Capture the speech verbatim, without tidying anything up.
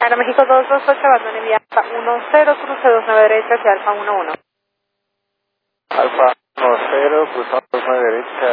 Aeroméxico dos dos ocho, abandone vía Alfa uno cero, cruce dos nueve derecha hacia Alfa uno uno. Alfa uno cero, cruzamos dos nueve derecha.